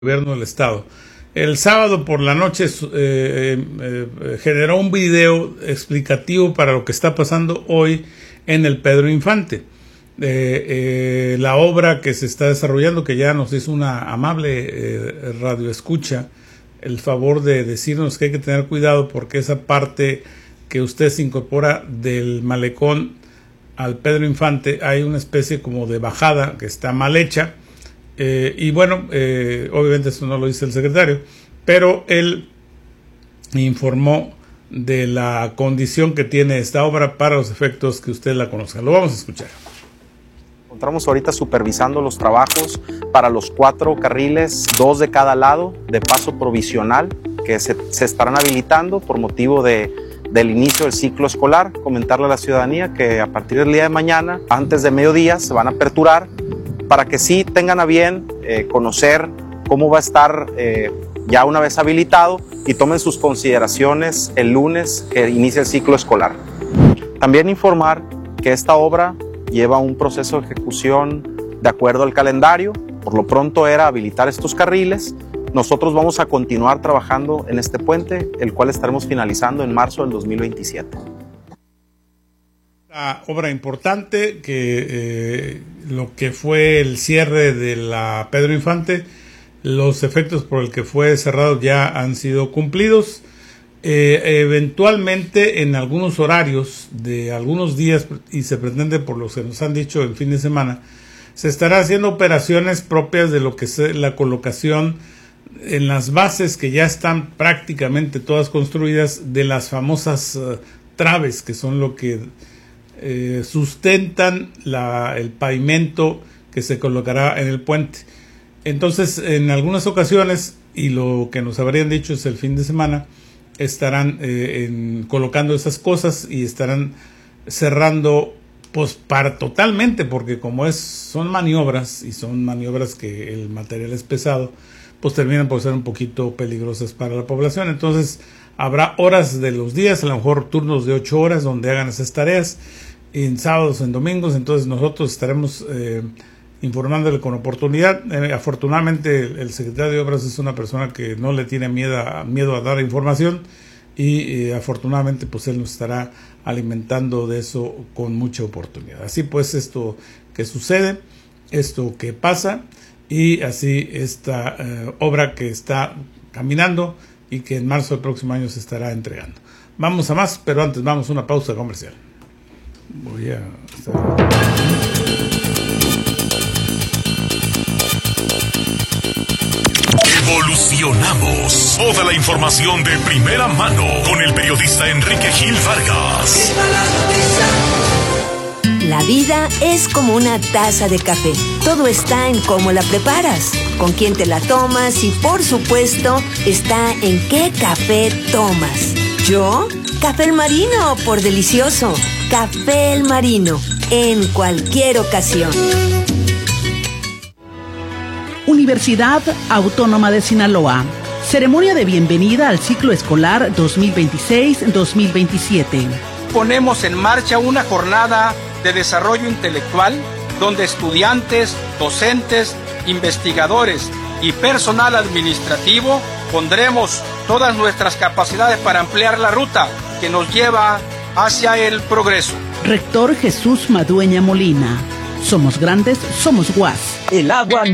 gobierno del estado. El sábado por la noche generó un video explicativo para lo que está pasando hoy en el Pedro Infante. La obra que se está desarrollando, que ya nos hizo una amable radioescucha el favor de decirnos que hay que tener cuidado porque esa parte que usted se incorpora del malecón al Pedro Infante hay una especie como de bajada que está mal hecha. Y bueno, obviamente eso no lo dice el secretario, pero él informó de la condición que tiene esta obra para los efectos que usted la conozca. Lo vamos a escuchar. Encontramos ahorita supervisando los trabajos para los 4 carriles, 2 de cada lado, de paso provisional, que se estarán habilitando por motivo del inicio del ciclo escolar. Comentarle a la ciudadanía que a partir del día de mañana, antes de mediodía, se van a aperturar para que sí tengan a bien conocer cómo va a estar ya una vez habilitado y tomen sus consideraciones el lunes que inicia el ciclo escolar. También informar que esta obra lleva un proceso de ejecución de acuerdo al calendario. Por lo pronto era habilitar estos carriles. Nosotros vamos a continuar trabajando en este puente, el cual estaremos finalizando en marzo del 2027. Una obra importante que lo que fue el cierre de la Pedro Infante, los efectos por el que fue cerrado ya han sido cumplidos. Eventualmente en algunos horarios de algunos días, y se pretende por lo que nos han dicho el fin de semana, se estará haciendo operaciones propias de lo que es la colocación en las bases que ya están prácticamente todas construidas de las famosas traves, que son lo que sustentan el pavimento que se colocará en el puente. Entonces, en algunas ocasiones, y lo que nos habrían dicho es el fin de semana, estarán colocando esas cosas y estarán cerrando pues totalmente, porque como son maniobras, y son maniobras que el material es pesado, pues terminan por ser un poquito peligrosas para la población. Entonces habrá horas de los días, a lo mejor turnos de 8 horas donde hagan esas tareas, en sábados, en domingos. Entonces nosotros estaremos informándole con oportunidad. Afortunadamente el secretario de Obras es una persona que no le tiene miedo a dar información, y afortunadamente pues él nos estará alimentando de eso con mucha oportunidad. Así pues, esto que sucede, esto que pasa, y así esta obra que está caminando y que en marzo del próximo año se estará entregando. Vamos a más, pero antes vamos a una pausa comercial. Evolucionamos. Toda la información de primera mano con el periodista Enrique Gil Vargas. La vida es como una taza de café. Todo está en cómo la preparas, con quién te la tomas y, por supuesto, está en qué café tomas. ¿Yo? Café El Marino, por delicioso. Café El Marino, en cualquier ocasión. Universidad Autónoma de Sinaloa. Ceremonia de bienvenida al ciclo escolar 2026-2027. Ponemos en marcha una jornada de desarrollo intelectual donde estudiantes, docentes, investigadores y personal administrativo pondremos todas nuestras capacidades para ampliar la ruta que nos lleva hacia el progreso. Rector Jesús Madueña Molina. Somos grandes, somos UAS. El agua